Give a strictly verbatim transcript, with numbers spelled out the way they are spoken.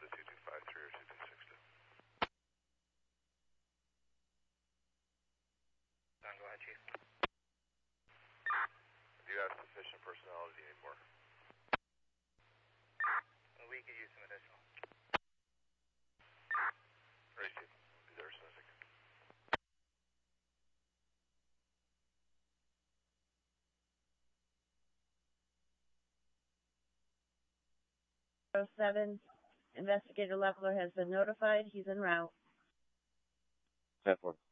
to two two five three or two two six two. Go ahead, Chief. Do you have sufficient personnel or do you need more? Well, we could use some additional. Ready, Chief. We'll be there as soon as I can. oh seven, Investigator Leffler has been notified. He's en route. ten four.